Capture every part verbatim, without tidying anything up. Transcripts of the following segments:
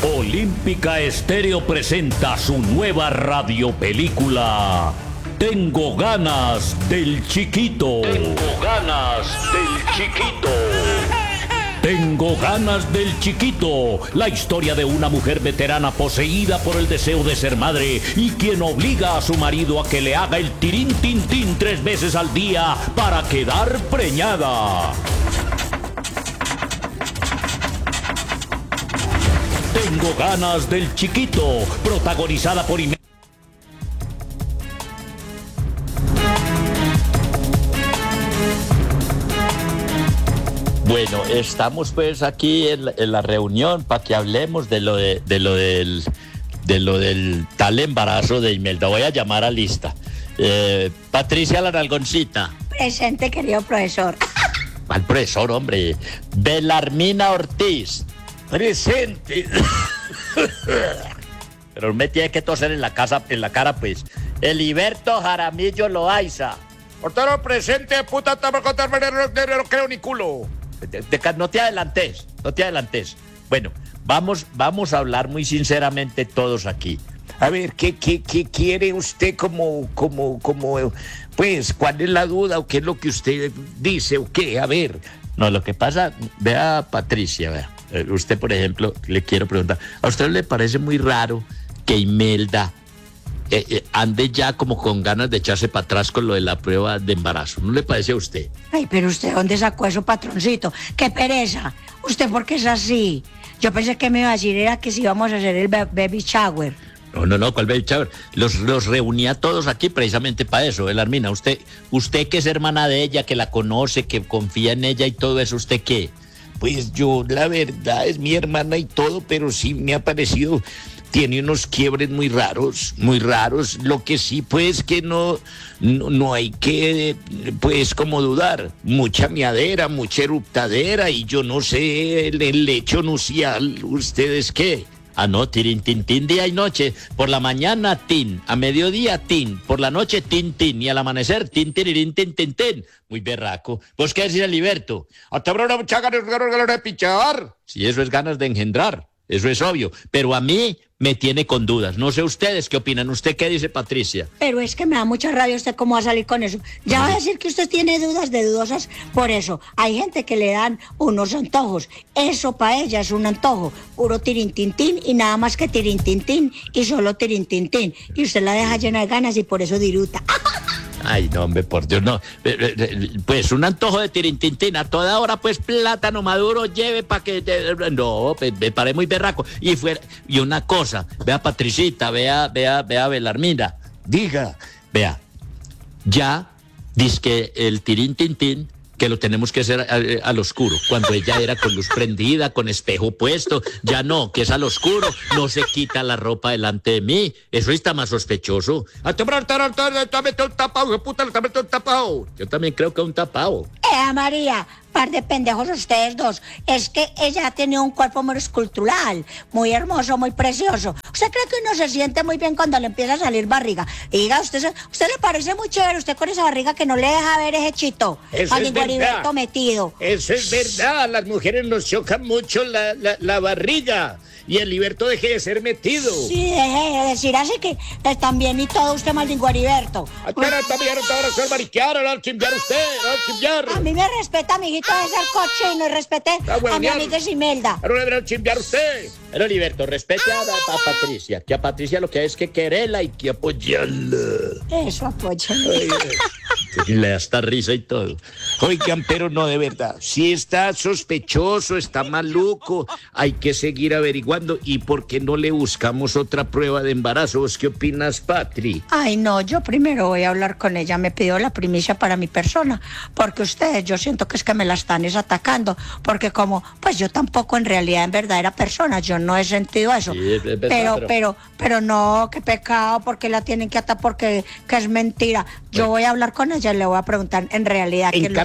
Olímpica Estéreo presenta su nueva radiopelícula Tengo ganas del chiquito. Tengo ganas del chiquito. Tengo ganas del chiquito, la historia de una mujer veterana poseída por el deseo de ser madre y quien obliga a su marido a que le haga el tirín tin tin tres veces al día para quedar preñada. Tengo ganas del chiquito, protagonizada por Ime- Bueno, estamos pues aquí en la, en la reunión para que hablemos de lo de, de lo del de lo del tal embarazo de Imelda. Voy a llamar a lista. Eh, Patricia la Nalgoncita. Presente, querido profesor. Al profesor, hombre. Belarmina Ortiz. Presente. Pero me tiene que toser en la casa, en la cara, pues. Eliberto Jaramillo Loaiza. Portero presente, puta, tampoco no creo ni culo. De, de, no te adelantes, no te adelantes. Bueno, vamos, vamos a hablar muy sinceramente todos aquí. A ver, ¿qué, qué, qué quiere usted como, como, como, pues, cuál es la duda o qué es lo que usted dice o qué? A ver. No, lo que pasa, vea Patricia, vea. Usted, por ejemplo, le quiero preguntar, ¿a usted le parece muy raro que Imelda eh, eh, ande ya como con ganas de echarse para atrás con lo de la prueba de embarazo? ¿No le parece a usted? Ay, pero usted, ¿dónde sacó eso, patroncito? ¡Qué pereza! ¿Usted por qué es así? Yo pensé que me iba a decir era que si íbamos a hacer el baby shower. No, no, no, ¿cuál baby shower? Los, los reunía todos aquí precisamente para eso, Belarmina. Usted, usted que es hermana de ella, que la conoce, que confía en ella y todo eso, ¿usted qué? Pues yo, la verdad, es mi hermana y todo, pero sí me ha parecido, tiene unos quiebres muy raros, muy raros. Lo que sí, pues, que no, no, no hay que, pues, como dudar. Mucha miadera, mucha eruptadera y yo no sé, el, el lecho nucial, ¿ustedes qué? Ah, no, tirín, tin, tin, día y noche. Por la mañana, tin. A mediodía, tin. Por la noche, tin, tin. Y al amanecer, tin, tirirín, tin, tin, tin. Muy berraco. ¿Vos qué decís, Eliberto? Hasta ahora mucha ganas de pichar. Si eso es ganas de engendrar. Eso es obvio. Pero a mí me tiene con dudas. No sé ustedes qué opinan. ¿Usted qué dice, Patricia? Pero es que me da mucha rabia usted cómo va a salir con eso. Ya va a decir que usted tiene dudas de dudosas por eso. Hay gente que le dan unos antojos. Eso para ella es un antojo. Puro tirintintín y nada más que tirintintín y solo tirintintín. Y usted la deja llena de ganas y por eso diruta. Ay, no, hombre, por Dios, no. Pues un antojo de tirintintín. A toda hora, pues, plátano maduro lleve para que... No, me paré muy berraco. Y fuera... Y una cosa, vea Patricita, vea, vea, vea Belarmina. Diga. Vea, ya, dizque el tirintintín, que lo tenemos que hacer al, al oscuro. Cuando ella era con luz prendida, con espejo puesto, ya no, que es al oscuro, no se quita la ropa delante de mí. Eso está más sospechoso. A tu un tapado, puta, un tapado. Yo también creo que un tapado. Eh, María, par de pendejos ustedes dos. Es que ella ha tenido un cuerpo muy escultural, muy hermoso, muy precioso. ¿Usted cree que uno se siente muy bien cuando le empieza a salir barriga? Y diga, usted, usted le parece muy chévere, usted con esa barriga que no le deja ver ese chito. Eso es verdad. Metido. Eso es verdad, a las mujeres nos choca mucho la, la, la barriga. Y el Heriberto deje de ser metido. Sí, deje de decir así que eh, también y todo usted maldingo Heriberto. Ahora también ahora se mariquear, ahora chimbear usted, ahora chimbear. A mí me respeta, amiguito, de ser cochino y respete a mi amiga Imelda. Ahora deberá chimbear usted. Pero Heriberto, respete a, a, a Patricia, que a Patricia lo que hay es que quererla y que apoyarla. Eso, apóyala. Y le da hasta risa y todo. Oigan, pero no, de verdad, si está sospechoso, está maluco, hay que seguir averiguando. ¿Y por qué no le buscamos otra prueba de embarazo? ¿Vos qué opinas, Patri? Ay, no, yo primero voy a hablar con ella. Me pidió la primicia para mi persona, porque ustedes, yo siento que es que me la están es atacando, porque como, pues yo tampoco en realidad, en verdad, era persona, yo no he sentido eso. Sí, es verdad, pero, pero... pero, pero no, qué pecado, porque la tienen que atar, porque que es mentira. Yo voy a hablar con ella y le voy a preguntar en realidad qué es lo que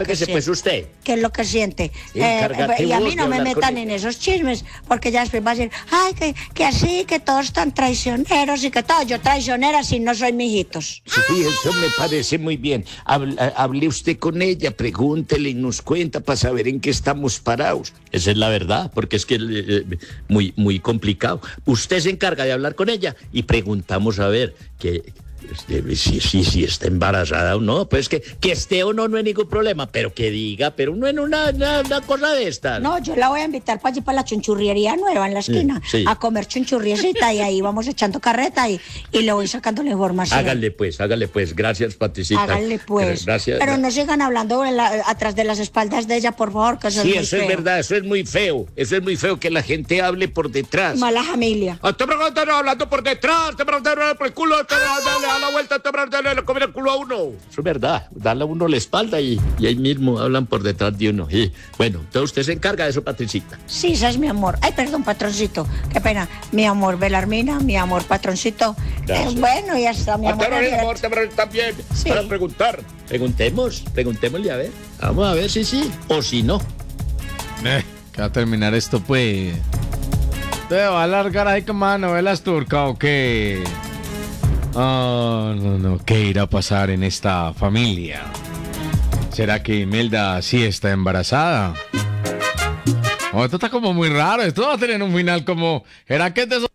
Encárguese siente. pues usted. ¿Qué es lo que siente? Encárgate Eh, y a vos mí de no me hablar con metan ella. en esos chismes, porque ya después va a decir, ay, que, que así, que todos están traicioneros y que todo. Yo traicionera si no soy mijitos. Sí, eso me parece muy bien. Hable, hable usted con ella, pregúntele y nos cuenta para saber en qué estamos parados. Esa es la verdad, porque es que eh, muy, muy complicado. Usted se encarga de hablar con ella y preguntamos a ver que este, si, si, si está embarazada o no. Pues que, que esté o no no hay ningún problema, pero que diga, pero no en una, una, una cosa de estas. No, yo la voy a invitar para allí, para la chunchurriería nueva en la esquina, Sí, sí. a comer chunchurriecita y ahí vamos echando carreta y, y le voy sacando la información. Hágale pues, hágale pues. Gracias, Patricita. Háganle pues. Gracias. Pero no sigan hablando en la- atrás de las espaldas de ella, por favor, que eso Sí, es muy eso feo. es verdad, eso es muy feo. Eso es muy feo que la gente hable por detrás. Mala familia. Ah, te preguntan hablando por detrás, te preguntan por el culo, te da la vuelta, te preguntan le comer el culo a uno. Eso es verdad, darle a uno la espalda y, y ahí mismo hablan por detrás de uno. Y, bueno, entonces usted se encarga de eso, Patricita. Sí, esa es mi amor. Ay, perdón, patroncito. Qué pena. Mi amor, Belarmina, mi amor, patroncito. Gracias. Eh, bueno, ya está, mi amor. Hasta amor, te preguntan también Sí. para preguntar. Preguntemos, preguntémosle a ver. Vamos a ver si sí o si no. Eh, que va a terminar esto, pues. ¿Te va a alargar ahí como a novelas turcas o qué? Ah, no, no. ¿Qué irá a pasar en esta familia? ¿Será que Imelda sí está embarazada? Oh, esto está como muy raro. Esto va a tener un final como... ¿Será que te...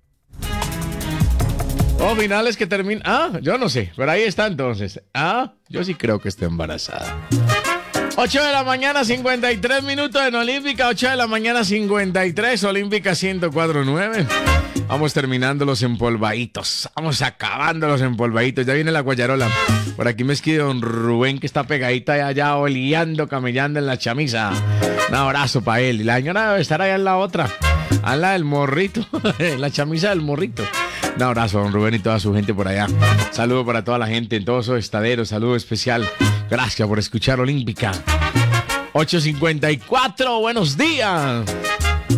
Oh, finales que terminan... Ah, yo no sé. Pero ahí está entonces. Ah, yo sí creo que está embarazada. ocho de la mañana, cincuenta y tres minutos en Olímpica. ocho de la mañana, cincuenta y tres. Olímpica ciento cuatro punto nueve. Vamos terminando los empolvaditos. Vamos acabando los empolvaditos. Ya viene la guayarola. Por aquí me escribe don Rubén, que está pegadita allá, oleando, camellando en la chamisa. Un abrazo para él. Y la señora debe estar allá en la otra. A la del morrito. En la chamisa del morrito. Un abrazo a don Rubén y toda su gente por allá. Saludo para toda la gente en todos esos estaderos. Saludo especial. Gracias por escuchar Olímpica. ocho cincuenta y cuatro. Buenos días.